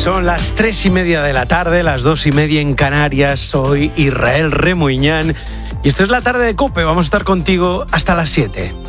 Son las 3:30 de la tarde, las 2:30 en Canarias. Soy Israel Remuñán y esto es la tarde de COPE. Vamos a estar contigo hasta las 7.